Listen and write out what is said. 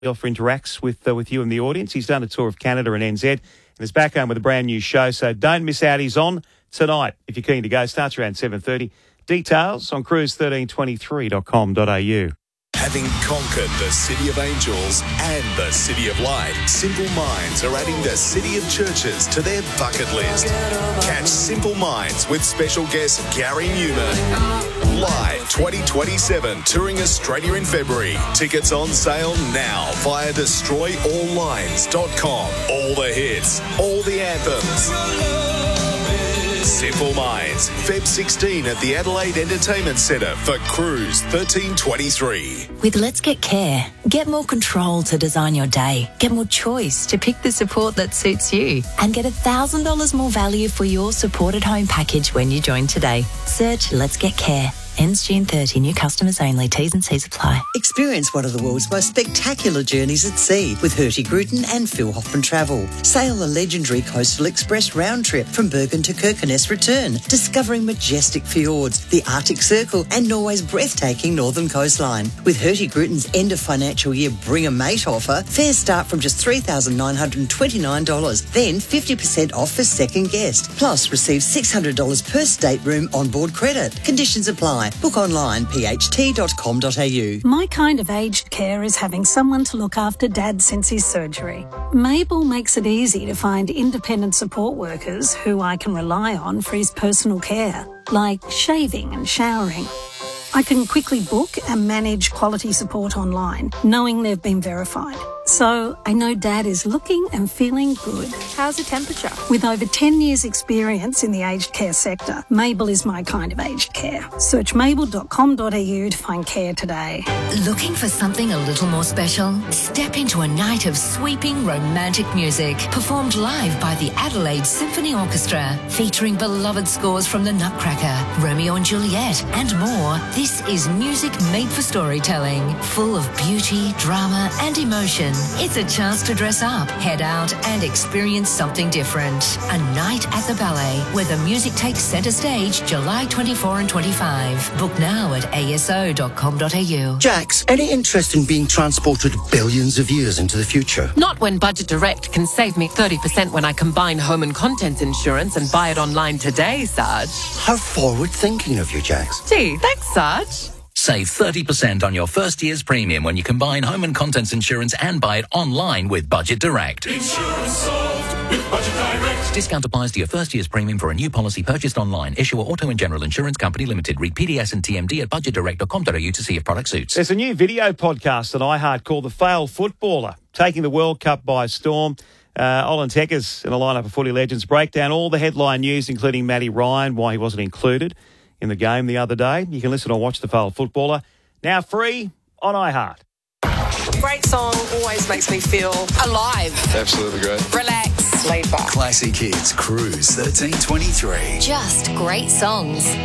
Offer interacts with you and the audience. He's done a tour of Canada and NZ and is back home with a brand new show, so don't miss out. He's on tonight if you're keen to go. Starts around 7:30. Details on cruise1323.com.au. Having conquered the City of Angels and the City of Light, Simple Minds are adding the City of Churches to their bucket list. Catch Simple Minds with special guest Gary Newman. Live 2027, touring Australia in February. Tickets on sale now via destroyalllines.com. All the hits, all the anthems. Simple Minds, Feb 16 at the Adelaide Entertainment Centre for Cruise 1323. With Let's Get Care, get more control to design your day, get more choice to pick the support that suits you, and get $1,000 more value for your supported home package when you join today. Search Let's Get Care. Ends June 30. New customers only. T's and C's apply. Experience one of the world's most spectacular journeys at sea with Hurtigruten and Phil Hoffman Travel. Sail the legendary Coastal Express round trip from Bergen to Kirkenes return, discovering majestic fjords, the Arctic Circle and Norway's breathtaking northern coastline. With Hurtigruten's end of financial year Bring a Mate offer, fares start from just $3,929, then 50% off for second guest. Plus, receive $600 per stateroom onboard credit. Conditions apply. Book online, pht.com.au. My kind of aged care is having someone to look after Dad since his surgery. Mabel makes it easy to find independent support workers who I can rely on for his personal care, like shaving and showering. I can quickly book and manage quality support online, knowing they've been verified. So I know Dad is looking and feeling good. How's the temperature? With over 10 years' experience in the aged care sector, Mabel is my kind of aged care. Search mabel.com.au to find care today. Looking for something a little more special? Step into a night of sweeping romantic music, performed live by the Adelaide Symphony Orchestra, featuring beloved scores from The Nutcracker, Romeo and Juliet, and more. This is music made for storytelling, full of beauty, drama, and emotion. It's a chance to dress up, head out, and experience something different. A night at the ballet, where the music takes centre stage July 24 and 25. Book now at aso.com.au. Jax, any interest in being transported billions of years into the future? Not when Budget Direct can save me 30% when I combine home and contents insurance and buy it online today, Sarge. How forward-thinking of you, Jax. Gee, thanks, Sarge. Save 30% on your first year's premium when you combine home and contents insurance and buy it online with Budget Direct. Insurance solved with Budget Direct. Discount applies to your first year's premium for a new policy purchased online. Issuer Auto and General Insurance Company Limited. Read PDS and TMD at budgetdirect.com.au to see if product suits. There's a new video podcast on iHeart called The Failed Footballer, taking the World Cup by storm. Olin Teckers in a lineup of footy legends break down all the headline news, including Matty Ryan, why he wasn't included in the game the other day. You can listen or watch The Failed Footballer, now free on iHeart. Great song, always makes me feel alive. Absolutely great. Relax. Laid back. Classic Hits, Cruise 1323. Just great songs.